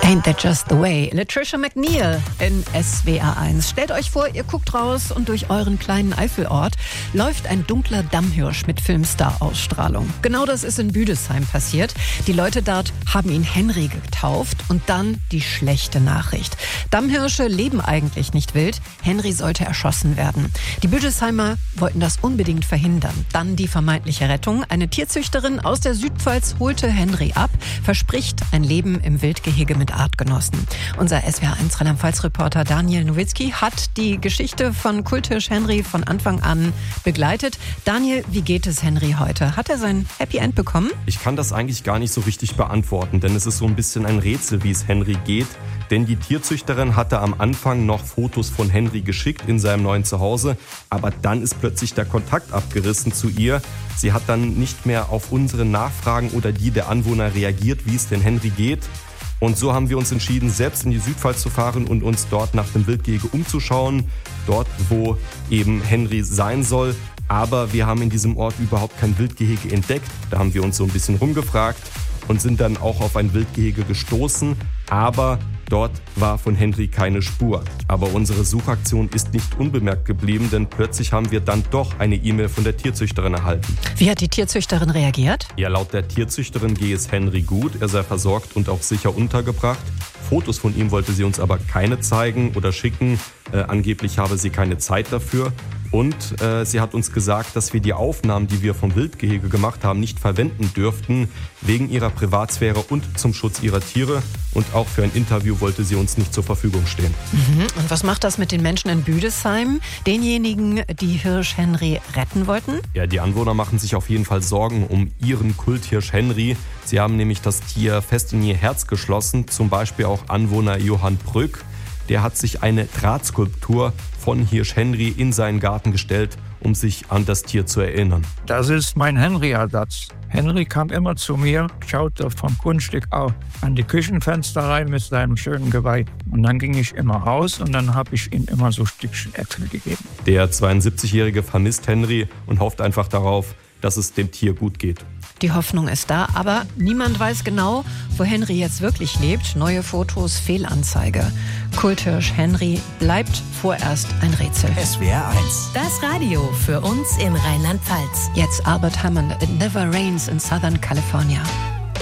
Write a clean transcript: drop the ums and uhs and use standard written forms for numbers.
Ain't That Just the Way? Latricia McNeil in SWR1. Stellt euch vor, ihr guckt raus und durch euren kleinen Eifelort läuft ein dunkler Dammhirsch mit Filmstar-Ausstrahlung. Genau das ist in Büdesheim passiert. Die Leute dort haben ihn Henry getauft und dann die schlechte Nachricht. Dammhirsche leben eigentlich nicht wild. Henry sollte erschossen werden. Die Büdesheimer wollten das unbedingt verhindern. Dann die vermeintliche Rettung. Eine Tierzüchterin aus der Südpfalz holte Henry ab, verspricht ein Leben im Wildgehege mit Artgenossen. Unser SWR1 Rheinland-Pfalz-Reporter Daniel Nowitzki hat die Geschichte von Kulthirsch Henry von Anfang an begleitet. Daniel, wie geht es Henry heute? Hat er sein Happy End bekommen? Ich kann das eigentlich gar nicht so richtig beantworten, denn es ist so ein bisschen ein Rätsel, wie es Henry geht. Denn die Tierzüchterin hatte am Anfang noch Fotos von Henry geschickt in seinem neuen Zuhause, aber dann ist plötzlich der Kontakt abgerissen zu ihr. Sie hat dann nicht mehr auf unsere Nachfragen oder die der Anwohner reagiert, wie es denn Henry geht. Und so haben wir uns entschieden, selbst in die Südpfalz zu fahren und uns dort nach dem Wildgehege umzuschauen, dort wo eben Henry sein soll. Aber wir haben in diesem Ort überhaupt kein Wildgehege entdeckt. Da haben wir uns so ein bisschen rumgefragt und sind dann auch auf ein Wildgehege gestoßen. Aber dort war von Henry keine Spur. Aber unsere Suchaktion ist nicht unbemerkt geblieben, denn plötzlich haben wir dann doch eine E-Mail von der Tierzüchterin erhalten. Wie hat die Tierzüchterin reagiert? Ja, laut der Tierzüchterin gehe es Henry gut, er sei versorgt und auch sicher untergebracht. Fotos von ihm wollte sie uns aber keine zeigen oder schicken. Angeblich habe sie keine Zeit dafür. Und sie hat uns gesagt, dass wir die Aufnahmen, die wir vom Wildgehege gemacht haben, nicht verwenden dürften, wegen ihrer Privatsphäre und zum Schutz ihrer Tiere. Und auch für ein Interview wollte sie uns nicht zur Verfügung stehen. Und was macht das mit den Menschen in Büdesheim, denjenigen, die Hirsch Henry retten wollten? Ja, die Anwohner machen sich auf jeden Fall Sorgen um ihren Kulthirsch Henry. Sie haben nämlich das Tier fest in ihr Herz geschlossen, zum Beispiel auch Anwohner Johann Brück. Der hat sich eine Drahtskulptur von Hirsch Henry in seinen Garten gestellt, um sich an das Tier zu erinnern. Das ist mein Henry-Ersatz. Henry kam immer zu mir, schaute vom Grundstück auf an die Küchenfenster rein mit seinem schönen Geweih. Und dann ging ich immer raus und dann habe ich ihm immer so Stückchen Äpfel gegeben. Der 72-Jährige vermisst Henry und hofft einfach darauf, dass es dem Tier gut geht. Die Hoffnung ist da, aber niemand weiß genau, wo Henry jetzt wirklich lebt. Neue Fotos, Fehlanzeige. Kulthirsch Henry bleibt vorerst ein Rätsel. SWR1. Das Radio für uns in Rheinland-Pfalz. Jetzt Albert Hammond, It Never Rains in Southern California.